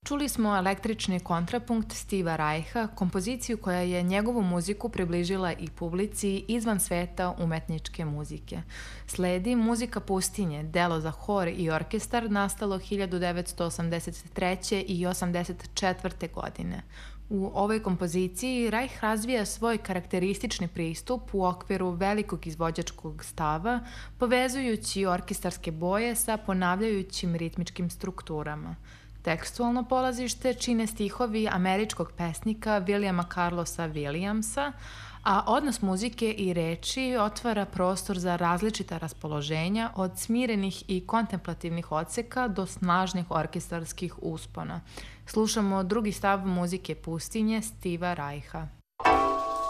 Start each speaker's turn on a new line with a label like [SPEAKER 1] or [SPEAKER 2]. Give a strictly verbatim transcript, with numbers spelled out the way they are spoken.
[SPEAKER 1] Čuli smo električni kontrapunkt Steva Reicha, kompoziciju koja je njegovu muziku približila i publici izvan sveta umetničke muzike. Sledi Muzika pustinje, delo za hor i orkestar nastalo hiljadu devetsto osamdeset treće. i osamdeset četvrte. godine. U ovoj kompoziciji Reich razvija svoj karakteristični pristup u okviru velikog izvođačkog stava, povezujući orkestarske boje sa ponavljajućim ritmičkim strukturama. Tekstualno polazište čine stihovi američkog pesnika Williama Carlosa Williamsa, a odnos muzike i reči otvara prostor za različita raspoloženja od smirenih i kontemplativnih odseka do snažnih orkestarskih uspona. Slušamo drugi stav Muzike pustinje Steva Reicha.